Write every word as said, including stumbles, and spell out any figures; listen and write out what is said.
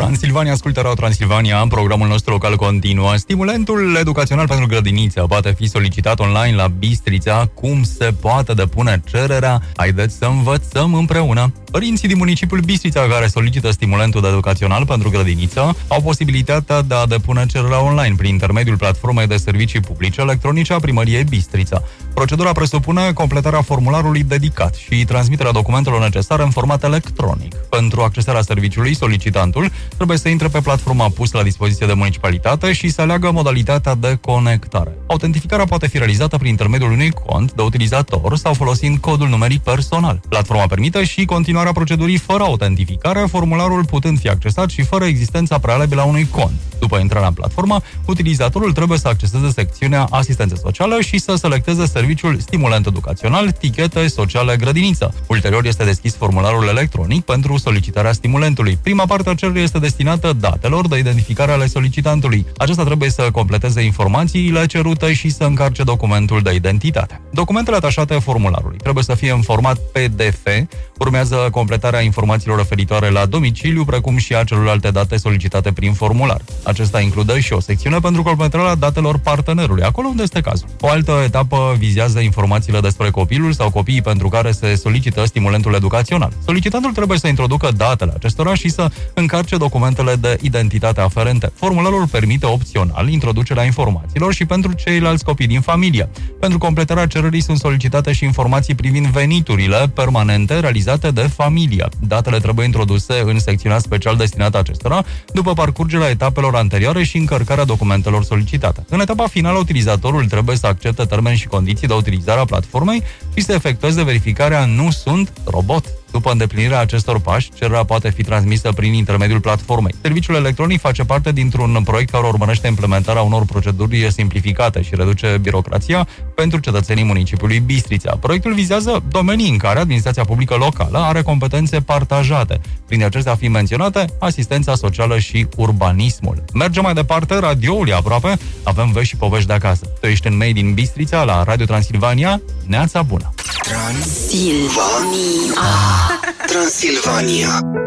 Transilvania, ascultă Radio Transilvania, programul nostru local continuă. Stimulentul educațional pentru grădiniță poate fi solicitat online la Bistrița. Cum se poate depune cererea? Haideți să învățăm împreună. Părinții din municipiul Bistrița care solicită stimulentul educațional pentru grădiniță au posibilitatea de a depune cererea online prin intermediul platformei de servicii publice electronice a Primăriei Bistrița. Procedura presupune completarea formularului dedicat și transmiterea documentelor necesare în format electronic. Pentru accesarea serviciului, solicitantul trebuie să intre pe platforma pusă la dispoziție de municipalitate și să aleagă modalitatea de conectare. Autentificarea poate fi realizată prin intermediul unui cont de utilizator sau folosind codul numeric personal. Platforma permite și continuarea procedurii fără autentificare, formularul putând fi accesat și fără existența prealabilă a unui cont. După intrarea în platformă, utilizatorul trebuie să acceseze secțiunea Asistență socială și să selecteze serviciul Stimulent educațional, tichete sociale grădiniță. Ulterior este deschis formularul electronic pentru solicitarea stimulentului. Prima parte a cererii este destinată datelor de identificare ale solicitantului. Acesta trebuie să completeze informațiile cerute și să încarce documentul de identitate. Documentele atașate formularului trebuie să fie în format P D F. Urmează completarea informațiilor referitoare la domiciliu, precum și a celorlalte date solicitate prin formular. Acesta include și o secțiune pentru completarea datelor partenerului, acolo unde este cazul. O altă etapă vizează informațiile despre copilul sau copiii pentru care se solicită stimulentul educațional. Solicitantul trebuie să introducă datele acestora și să încarce documentele de identitate aferente. Formularul permite opțional introducerea informațiilor și pentru ceilalți copii din familie. Pentru completarea cererii sunt solicitate și informații privind veniturile permanente realizate de familie. Datele trebuie introduse în secțiunea special destinată acestora, după parcurgerea etapelor anterioare și încărcarea documentelor solicitate. În etapa finală, utilizatorul trebuie să accepte termeni și condiții de utilizare a platformei și să efectueze verificarea Nu sunt robot. După îndeplinirea acestor pași, cererea poate fi transmisă prin intermediul platformei. Serviciul electronic face parte dintr-un proiect care urmărește implementarea unor proceduri simplificate și reduce birocrația pentru cetățenii municipiului Bistrița. Proiectul vizează domenii în care administrația publică locală are competențe partajate. Prin acestea fi menționate asistența socială și urbanismul. Mergem mai departe, radioul e aproape, avem vești și povești de acasă. Tu ești în Made in Bistrița la Radio Transilvania, neața bună! Transilvania. Transilvania.